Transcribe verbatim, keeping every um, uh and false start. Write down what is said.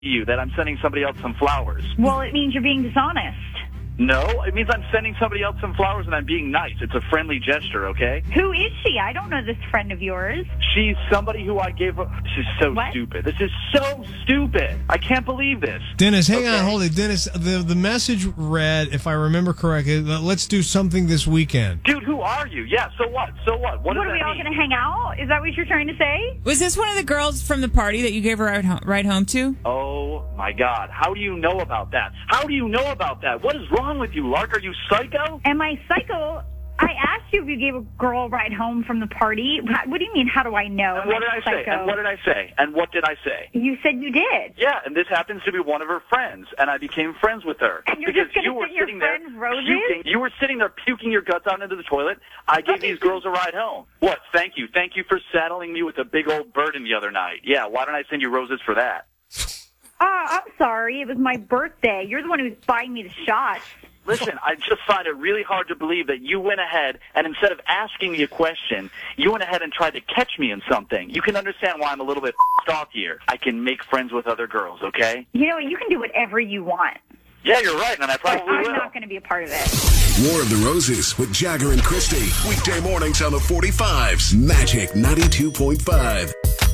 you that I'm sending somebody else some flowers. Well, it means you're being dishonest. No, it means I'm sending somebody else some flowers and I'm being nice. It's a friendly gesture, okay? Who is she? I don't know this friend of yours. She's somebody who I gave her... This is so What? stupid. This is so stupid. I can't believe this. Dennis, hang Okay. on, hold it. Dennis, the, the message read, if I remember correctly, let's do something this weekend. Dude, who are you? Yeah, so what? So what? What, What, does are we that all mean? going to hang out? Is that what you're trying to say? Was this one of the girls from the party that you gave her ride home, ride home to? Oh, my God. How do you know about that? How do you know about that? What is wrong with you, Lark? Are you psycho? Am I psycho? I asked you if you gave a girl a ride home from the party. What do you mean, how do I know? And what did I say? Psycho? And what did I say? And what did I say? You said you did. Yeah, and this happens to be one of her friends, and I became friends with her. And you're because just gonna you were send your sitting there friend roses? puking. You were sitting there puking your guts out into the toilet. I gave Okay, these so- girls a ride home. What? Thank you. Thank you for saddling me with a big old burden the other night. Yeah, why don't I send you roses for that? Oh, I'm sorry. It was my birthday. You're the one who's buying me the shots. Listen, I just find it really hard to believe that you went ahead and instead of asking me a question, you went ahead and tried to catch me in something. You can understand why I'm a little bit f***ed off here. I can make friends with other girls, okay? You know, you can do whatever you want. Yeah, you're right, and I But probably I'm will. not going to be a part of it. War of the Roses with Jagger and Christy. Weekday mornings on the forty-fives. Magic ninety-two point five.